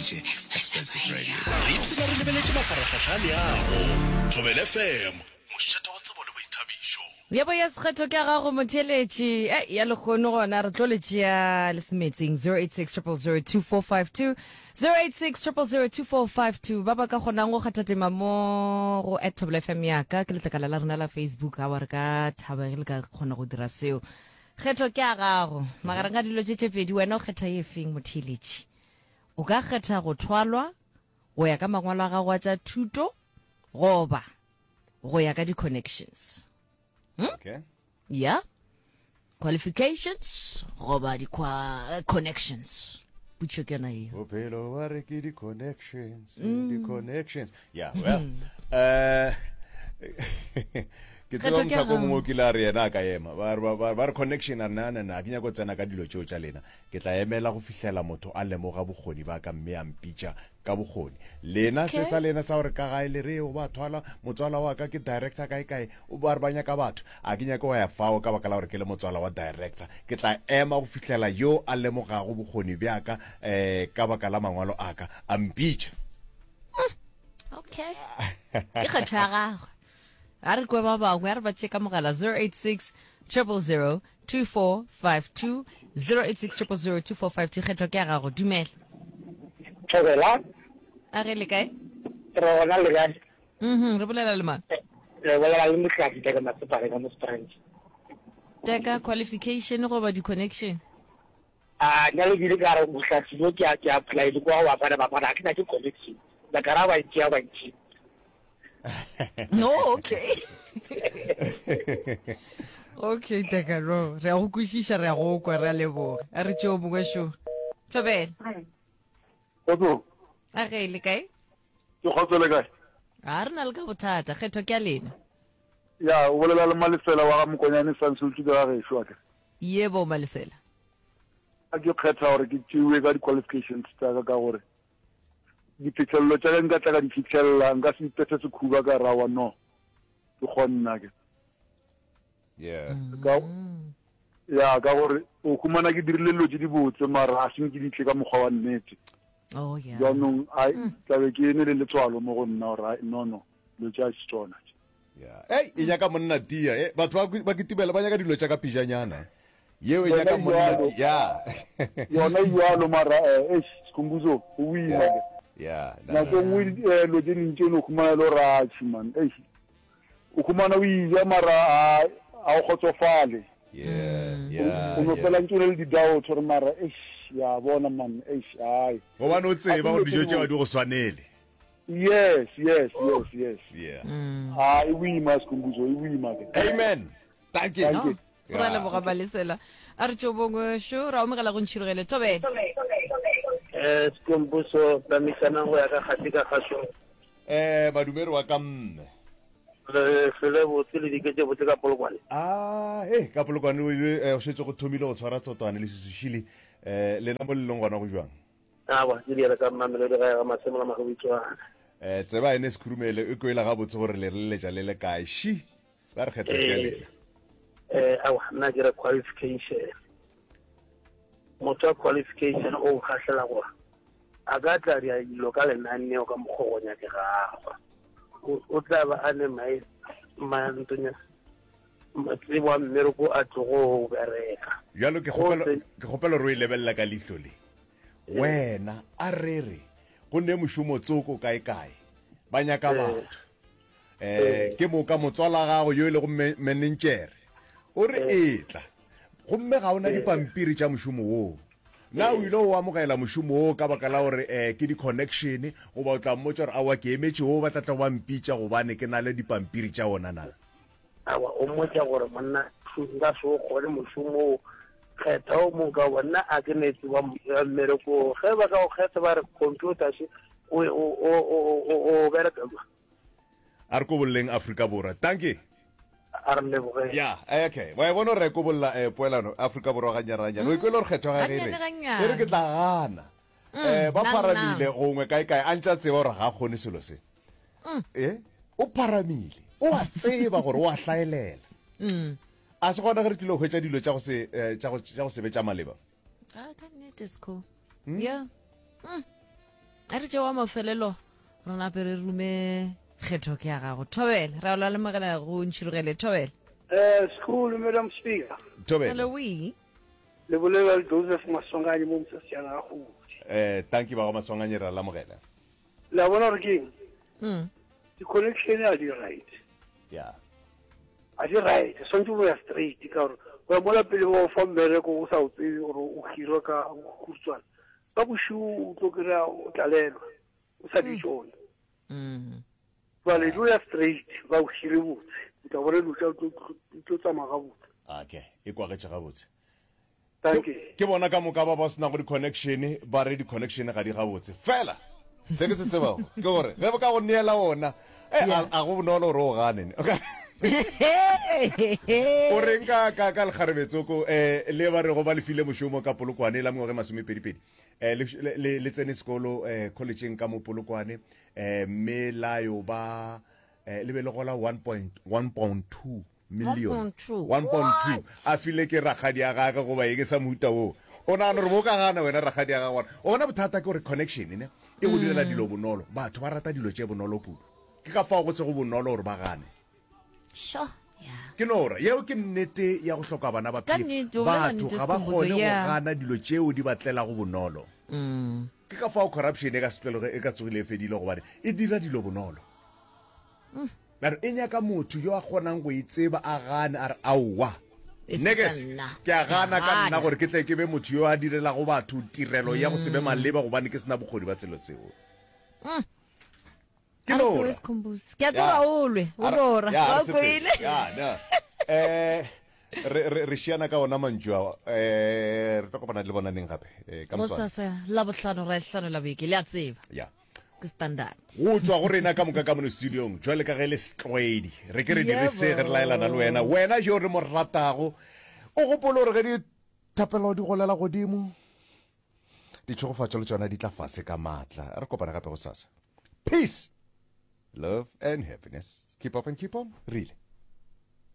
DJ Expensive Radio. Ripsi la re lebeletse mafaratlhatlha yago Thobela FM mošata wa tsebo le boithabišo. Yebo ya sekgetho ke ga go motheletši ya le kgone gona re tlo le tšea le semetseng 086002452 086002452 ba ba ka kgonang go kgathatema mo go @Thobela FM yaka ke letlakala la rena la Facebook ga wa re ka thabegile ka kgona go dira seo kgetho ke a gago magareng ga dilo tše pedi wena o kgetha ye feng motheletši o ka kgetha go thwalwa go ya ka mangwalo a gago a tša thuto goba go ya ka di-connections. Okay. Yeah. Qualifications goba di connections. Butcho ke na hiyo. Bophelo wa re ke di-connections. Di-connections. Yeah, well. Ke tseba mthako mongwe ke la re yena ka ema ba re connection a nana na ke nyako tsena ka dilo tšeo tša lena ke tla emela go fihlela motho a lemoga bokgoni ba ka mme a mpitša ka bokgoni lena se sa lena sa gore ka gae le re o ba thwala motswala wa ka ke director kae o ba re ba nyaka batho a ke nyako wa ya fao ka baka la gore ke le motswala wa director ke tla ema go fihlela yo a lemogago bokgoni bjaka ka baka la mangwalo a ka a mpitša. Okay. Ke kgetho ya gago. A re kwe ba bangwe a re ba tšeka mogala 086002452 086002452 kgetho ke ya gago dumela. Thobela A re le kae? re gona le kae Re bolela le mang? re bolela le mohlaki ka masepale ka mosepranch Teka qualification goba di-connection? nna le dile ka re mohlaki mo ke apply le kwa wa bana ba bana ke na ke connection la ka ra ba itšea ba itšea. No, okay. Okay, teka ro. Re a go kwishisha re a go kwa re a leboga. A re tšeo mongwe šo. Thobela. Oto, A ge le kae? ke kgotsele kae? A re na le ka bothata, kgetho ke a lena. Ya, o bolela le Malesela wa ga Mokonyane Sansutu ka gešo ka. Yebo Malesela. A ke kgetha gore ke tšewe ka di-qualifications tsa ka gore diphitlhelelo tša ka nka tla ka di fitlhelela nka se ipete sekhuba ka rawa no ke kgonna ke Yeah. ya ka gore o khumana ke dirile dilo tše di botse mara a seng ke ditle ka mokgwa wa nnete Oh yeah. jaanong a tlabe ke ene le letswalo mo go nna gore no dilo tša se tsona. Yeah. Hey, e nyaka monna tia. Batho ba kitibela ba nyaka dilo tša ka pijanyana. Yeo e nyaka monna tia. Yona yalo mara sikhumbuzo o wina ke. Yeah. Na go ngwe lo je ntse no khumana lo ratshi man o khumana o ile mara a o khotsofale Yeah. o no fela ntse le di dawo tsore mara ya bona man ai Go ba no tseba go dijo tšeo di go swanele. yes Yeah. we must kumbuzo we must. Amen. Thank you. No. Ra le boga Malesela. A re tšeo bongwe šo ra o megala go ntšhirogele Thobela. Sikhumbuzo tsamisana go ya ka gati ka gaso Madumero wa ka mme. re fele botse le diketse botse ka polokwane Ka polokwane o šetse go thomile go tshwara tsotwane le sesušile lena mo leleng gona go jwang. awa ke dire ka mamelodi ga ya ga masemo la magobitswana Tseba ene sekhurumele e koela ga botse gore le leletša le le kae shi ba re kgetho ke le. awa nna ke re qualification motho wa qualification o kgahlela gore a ka tla di a dilo ka lenaneo ka mokgogonya ke gagwe o tla ba a ne mantonya matsebo a mmereko a tlogo bereka Jalo ke kgopela re o e lebelela ka leihlo le. Wena a re go nne mošomo tsoko kae ba nyaka batho. Ke mo ka motswala gago yo le go menentšere o re etla gomme ga ona dipampiri tša mošomo woo na o ile o amogela mošomo woo ka baka la gore ke di-connection o ba o tla mmotsa gore awa ke emetše woo ba tlatla ba mpitša gobane ke na le dipampiri tša ona na. awa o mmotsa gore monna nka se o kgone mošomo kgetha o mong ka bona a ke netse wa mmereko ge ba ka go kgetha ba re computers o bereka A re ko bolleng Afrika Borwa. Thank you. a re leboge Yeah, okay. Wa bona re ko bolla poelano Afrika Borwa ga nyaranya. No ikelo re kgetho ga gere. E re ke tla gana. Ba paramile gongwe kae a ntša tseba gore ga kgone selo se. O paramile. O a tseba gore o a hlaelela. A se gona re tlile go hwetša dilo tša go se betša maleba. Ah, ka nnete se cool. Yeah. a re tsewa mafelelo re nape re rume kgetho ke ya gago Thobela ra o la le magana go ntshirogele Thobela school Madam Speaker Thobela hello we le bolela Joseph Masongane mo mosasiana ga go thank you ba go maswanganye ra la mogela la bona re keng mm the connection are the right yeah a di right so ntse bo ya straight ka gore wa mola pele go fa mmere go sa utse gore o khiro ka kutswana ba bushu o tlokera o tlalelwa o sa di tsone mm ba le do ya straight ba o khire botse tla bore lutla tlo tsamaga botse okay e kwa ge tshega botse thank you ke bona ka moka ba sena go di connection ba re di connection ga di ga botse fela se ke se tsebao ke gore ge ba ka go neela ona a go bonolo re o gane okay o renka ka le kharebetsoko le ba re go ba le file moshomo ka polokwane la mengwe masomepedipedi le tsene sekolo collegeng ka mo polokwane mme la yo ba le be le gola 1.2 million 1.2 a file ke ragadi ya gaga go ba e ke sa mohuta o ona no re mo ka gana wena ragadi ya gaga ona bothata ke gore connection ne e go direla dilo bonolo batho ba rata dilo tse bonolo kudu ke ka fa go tse go bonolo gore ba gane sure yeah ke nora yeo ke nnete ya go hloka bana ba Ka nnete, o bona batho nnete ga ba Sikhumbuzo, gone go yeah. gana dilo tšeo di batlela go bonolo ke ka fao corruption e ka setlwelego e ka tsogile e fedile gobane e dira dilo bonolo mare e nyaka motho yo a kgonang go itseba a gane a re aowa E se neges ka nna. ke a gana ka Gana. nna gore ke tle ke be motho yo a direlago batho tirelo ya go sebe maleba gobane ke sena bokgodi ba selo seo ke nora Sikhumbuzo ke a tseba o lwe o rora wa koile re šiana ka ona mantšu ao re tlo kopana le bona neng gape ka mo moswane sasa la botlhano ra hlano la beke le a tseba ya ke standard go tswa go rena ka moka ka mono studiong jwale ka ge le setlwaedi re ke re dirisege re laelana le wena jo re mo ratago o gopolo gore ge dithapelo di golela godimo ditšhogofatšo le tsona di tla fase ka maatla re kopana gape go sasa peace love and happiness keep up and keep on really